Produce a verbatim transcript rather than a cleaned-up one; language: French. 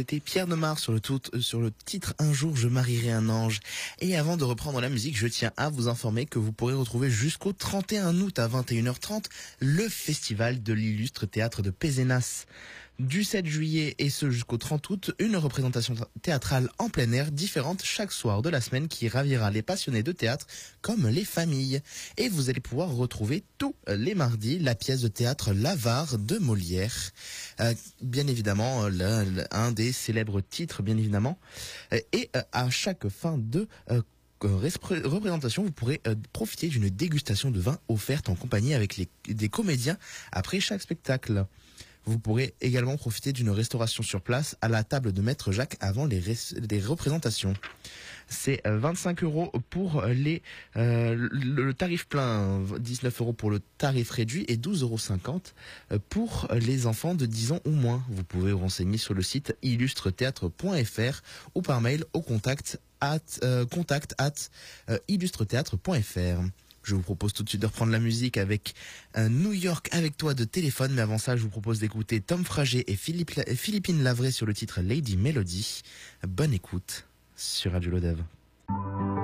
c'était Pierre Demar sur le, tout, sur le titre Un jour je marierai un ange. Et avant de reprendre la musique, je tiens à vous informer que vous pourrez retrouver jusqu'au trente et un août à vingt et une heures trente le festival de l'illustre théâtre de Pézenas. Du sept juillet et ce jusqu'au trente août, une représentation théâtrale en plein air différente chaque soir de la semaine qui ravira les passionnés de théâtre comme les familles. Et vous allez pouvoir retrouver tous les mardis la pièce de théâtre L'Avare de Molière. Euh, bien évidemment, le, le, un des célèbres titres, bien évidemment. Et euh, à chaque fin de euh, représentation, vous pourrez euh, profiter d'une dégustation de vin offerte en compagnie avec les, des comédiens après chaque spectacle. Vous pourrez également profiter d'une restauration sur place à la table de Maître Jacques avant les, les représentations. C'est vingt-cinq euros pour les, euh, le, le tarif plein, dix-neuf euros pour le tarif réduit et douze euros cinquante pour les enfants de dix ans ou moins. Vous pouvez vous renseigner sur le site illustre théâtre point f r ou par mail au contact at, euh, contact at euh, illustre théâtre point f r. Je vous propose tout de suite de reprendre la musique avec un New York avec toi de Téléphone. Mais avant ça, je vous propose d'écouter Tom Frager et Philippe, Philippine Lavray sur le titre Lady Melody. Bonne écoute sur Radio Lodève.